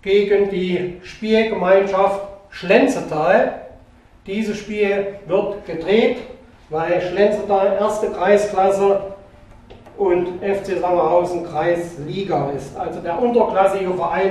gegen die Spielgemeinschaft Schlenzetal. Dieses Spiel wird gedreht, weil Schlenzetal erste Kreisklasse und FC Sangerhausen Kreisliga ist. Also der unterklassige Verein